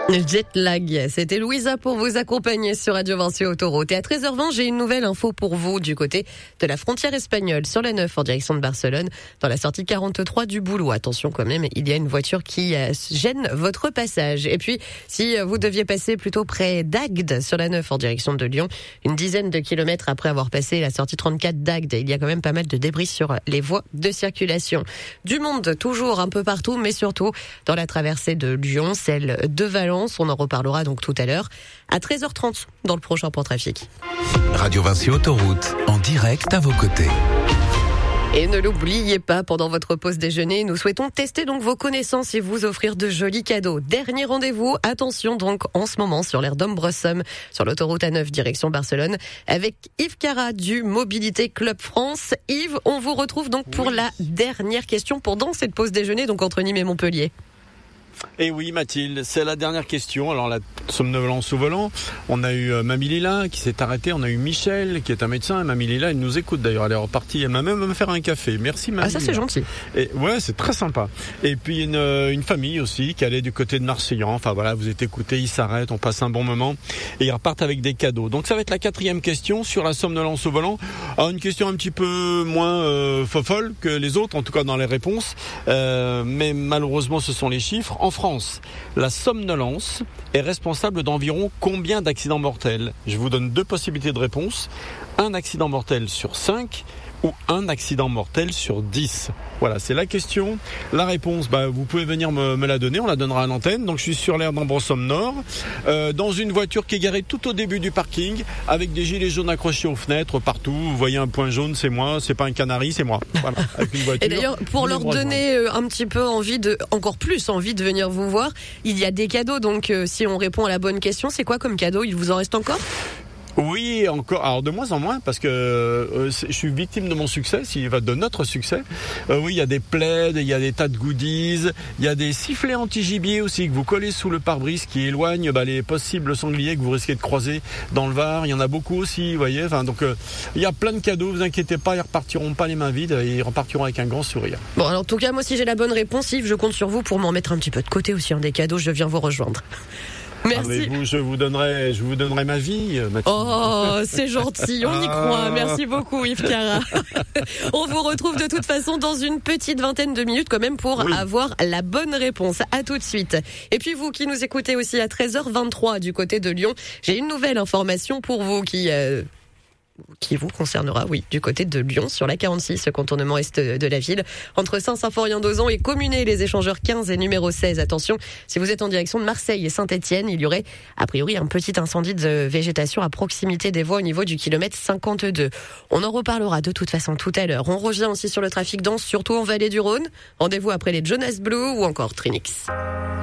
Jet lag, c'était Louisa pour vous accompagner sur Radio Vinci Autoroute. Et à 13h20, j'ai une nouvelle info pour vous du côté de la frontière espagnole, sur la 9 en direction de Barcelone, dans la sortie 43 du Boulot. Attention quand même, il y a une voiture qui gêne votre passage. Et puis, si vous deviez passer plutôt près d'Agde, sur la 9 en direction de Lyon, une dizaine de kilomètres après avoir passé la sortie 34 d'Agde, il y a quand même pas mal de débris sur les voies de circulation. Du monde toujours un peu partout, mais surtout dans la traversée de Lyon, celle de Valence. On en reparlera donc tout à l'heure à 13h30 dans le prochain point trafic. Radio Vinci Autoroute, en direct à vos côtés. Et ne l'oubliez pas, pendant votre pause déjeuner, nous souhaitons tester donc vos connaissances et vous offrir de jolis cadeaux. Dernier rendez-vous, attention donc en ce moment sur l'aire d'Ombresomme, sur l'autoroute A9 direction Barcelone, avec Yves Cara du Mobilité Club France. Yves, on vous retrouve donc pour la dernière question pendant cette pause déjeuner, donc entre Nîmes et Montpellier. Et oui Mathilde, c'est la dernière question. Alors la somnolence au volant, on a eu Mamie Lila qui s'est arrêtée, on a eu Michel qui est un médecin, et Mamie Lila elle nous écoute d'ailleurs, elle est repartie, elle m'a même fait un café. Merci Mamie. Ah ça c'est Lila. Gentil. Et ouais, c'est très sympa. Et puis une famille aussi qui allait du côté de Marseillan. Enfin voilà, vous êtes écoutés, ils s'arrêtent, on passe un bon moment et ils repartent avec des cadeaux. Donc ça va être la 4e question sur la somnolence au volant. Alors une question un petit peu moins fofolle que les autres, en tout cas dans les réponses, mais malheureusement ce sont les chiffres. En France, la somnolence est responsable d'environ combien d'accidents mortels ? Je vous donne 2 possibilités de réponse. Un accident mortel sur 5 ou un accident mortel sur 10. Voilà, c'est la question. La réponse, vous pouvez venir me la donner, on la donnera à l'antenne. Donc je suis sur l'aire d'Ombresomme Nord, dans une voiture qui est garée tout au début du parking, avec des gilets jaunes accrochés aux fenêtres partout. Vous voyez un point jaune, c'est moi, c'est pas un canari, c'est moi. Voilà, avec une voiture. Et d'ailleurs, pour leur donner un petit peu encore plus envie de venir vous voir, il y a des cadeaux. Donc si on répond à la bonne question, c'est quoi comme cadeau ? Il vous en reste encore ? Oui, encore. Alors de moins en moins, parce que je suis victime de mon succès, de notre succès. Oui, il y a des plaids, il y a des tas de goodies, il y a des sifflets anti-gibier aussi que vous collez sous le pare-brise qui éloignent les possibles sangliers que vous risquez de croiser dans le Var. Il y en a beaucoup aussi, vous voyez. Enfin, donc il y a plein de cadeaux. Vous inquiétez pas, ils repartiront pas les mains vides, ils repartiront avec un grand sourire. Bon, alors en tout cas, moi, si j'ai la bonne réponse, Yves, je compte sur vous pour m'en mettre un petit peu de côté aussi des cadeaux. Je viens vous rejoindre. Merci. Je vous donnerai ma vie, Mathilde. Oh, c'est gentil, on y croit. Merci beaucoup, Yves Cara. On vous retrouve de toute façon dans une petite vingtaine de minutes quand même pour avoir la bonne réponse. À tout de suite. Et puis vous qui nous écoutez aussi à 13h23 du côté de Lyon, j'ai une nouvelle information pour vous qui vous concernera, du côté de Lyon, sur la 46, contournement est de la ville, entre Saint-Symphorien-d'Ozan et Communé, les échangeurs 15 et numéro 16. Attention, si vous êtes en direction de Marseille et Saint-Etienne, il y aurait, a priori, un petit incendie de végétation à proximité des voies au niveau du kilomètre 52. On en reparlera de toute façon tout à l'heure. On revient aussi sur le trafic dense, surtout en vallée du Rhône. Rendez-vous après les Jonas Blue ou encore Trinix.